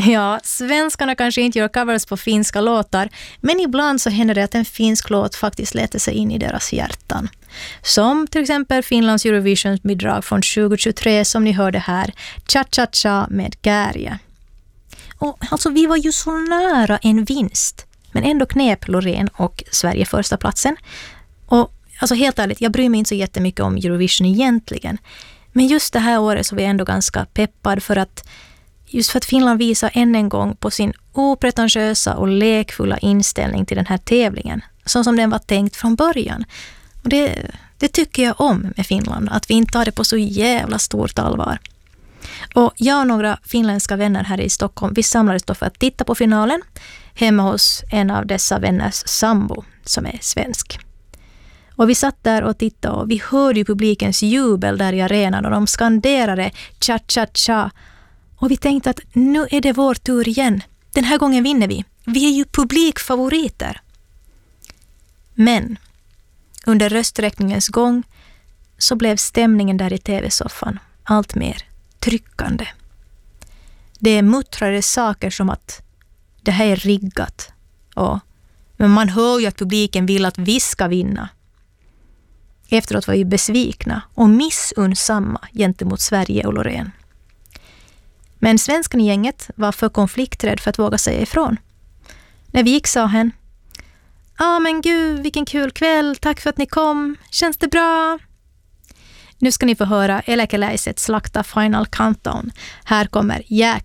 Ja, svenskarna kanske inte gör covers på finska låtar, men ibland så händer det att en finsk låt faktiskt letar sig in i deras hjärtan. Som till exempel Finlands Eurovision-bidrag från 2023 som ni hörde här, Cha Cha Cha med Kärje. Och alltså vi var ju så nära en vinst, men ändå knep Loreen och Sverige första platsen. Och alltså helt ärligt, jag bryr mig inte så jättemycket om Eurovision egentligen. Men just det här året så var jag ändå ganska peppad för att Finland visar än en gång på sin opretentiösa och lekfulla inställning till den här tävlingen. Så som den var tänkt från början. Och det tycker jag om med Finland, att vi inte tar det på så jävla stort allvar. Och jag och några finländska vänner här i Stockholm, vi samlades då för att titta på finalen hemma hos en av dessa vänners sambo som är svensk. Och vi satt där och tittade och vi hörde ju publikens jubel där i arenan och de skanderade cha cha cha. Och vi tänkte att nu är det vår tur igen. Den här gången vinner vi. Vi är ju publikfavoriter. Men under rösträkningens gång så blev stämningen där i tv-soffan allt mer tryckande. Det muttrade saker som att det här är riggat. Men man hör ju att publiken vill att vi ska vinna. Efteråt var vi besvikna och missunnsamma gentemot Sverige och Loreen. Men svenskan i gänget var för konflikträdd för att våga säga ifrån. När vi gick sa hen: men gud, vilken kul kväll, tack för att ni kom, känns det bra? Nu ska ni få höra Eläkeläiset slakta Final Countdown. Här kommer